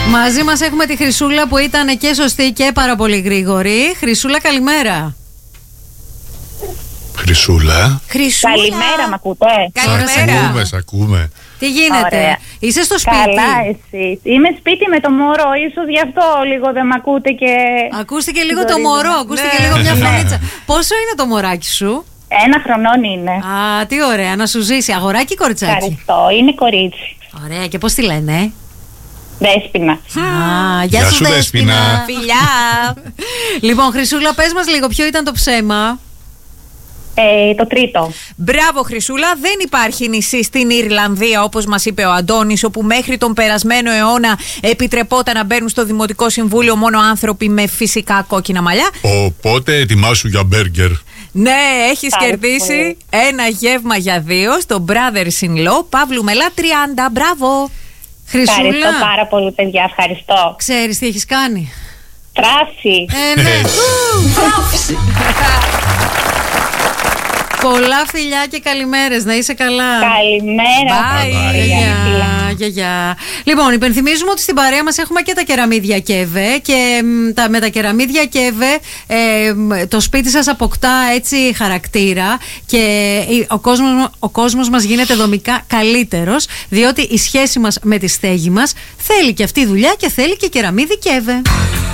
Μαζί μας έχουμε τη Χρυσούλα που ήταν και σωστή και πάρα πολύ γρήγορη. Χρυσούλα, καλημέρα. Χρυσούλα. Καλημέρα, μ' ακούτε? Καλημέρα. Σ' ακούμε. Τι γίνεται? Ωραία. Είσαι στο σπίτι? Καλά, εσείς? Είμαι σπίτι με το μωρό, ίσως γι' αυτό λίγο δεν μ' ακούτε και... Ακούστηκε λίγο το μωρό, ακούστηκε λίγο μια φωνίτσα. Πόσο είναι το μωράκι σου? 1 χρονών είναι. Α, τι ωραία, να σου ζήσει. Αγοράκι ή κοριτσάκι? Ευχαριστώ, είναι κορίτσι. Ωραία, και πώς τη λένε? Δέσποινα. Α, γεια σου Δέσποινα. Φιλιά. Λοιπόν, Χρυσούλα, πες μας λίγο, ποιο ήταν το ψέμα? Το τρίτο. Μπράβο, Χρυσούλα. Δεν υπάρχει νησί στην Ιρλανδία, όπως μας είπε ο Αντώνης, όπου μέχρι τον περασμένο αιώνα επιτρεπόταν να μπαίνουν στο Δημοτικό Συμβούλιο μόνο άνθρωποι με φυσικά κόκκινα μαλλιά. Οπότε ετοιμάσου για μπέργκερ. Ναι, έχεις κερδίσει ένα γεύμα για 2 στο Brothers-in-Law Παύλου Μελά 30. Μπράβο. Χρυσούλα, Ευχαριστώ πάρα πολύ, παιδιά. Ευχαριστώ. ξέρεις τι έχεις κάνει? Τράφη. Ναι. Πολλά φιλιά και καλημέρες, να είσαι καλά. Καλημέρα. Γεια. Λοιπόν, υπενθυμίζουμε ότι στην παρέα μας έχουμε και τα κεραμίδια Κέβε και με τα κεραμίδια Κέβε το σπίτι σας αποκτά έτσι χαρακτήρα και ο κόσμος μας γίνεται δομικά καλύτερος, διότι η σχέση μας με τη στέγη μας θέλει και αυτή η δουλειά και θέλει και κεραμίδι Κέβε.